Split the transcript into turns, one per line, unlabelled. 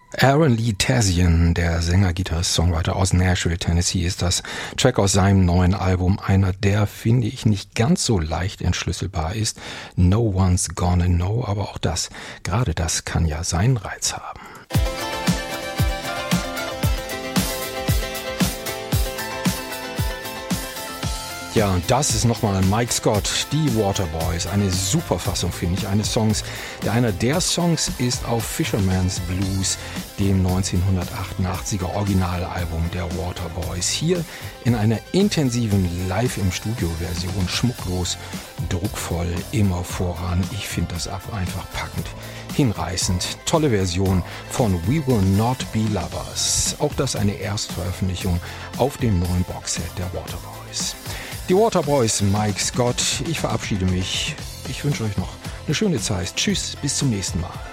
Aaron Lee Tazian, der Sänger, Gitarrist, Songwriter aus Nashville, Tennessee, ist das Track aus seinem neuen Album. Einer, der, finde ich, nicht ganz so leicht entschlüsselbar ist. No One's Gonna Know, aber auch das, gerade das kann ja seinen Reiz haben. Ja, und das ist nochmal Mike Scott, die Waterboys. Eine super Fassung, finde ich, eines Songs. Einer der Songs ist auf Fisherman's Blues, dem 1988er Originalalbum der Waterboys. Hier in einer intensiven Live-im-Studio-Version, schmucklos, druckvoll, immer voran. Ich finde das einfach packend, hinreißend. Tolle Version von We Will Not Be Lovers. Auch das eine Erstveröffentlichung auf dem neuen Boxset der Waterboys. Die Waterboys, Mike Scott. Ich verabschiede mich. Ich wünsche euch noch eine schöne Zeit. Tschüss, bis zum nächsten Mal.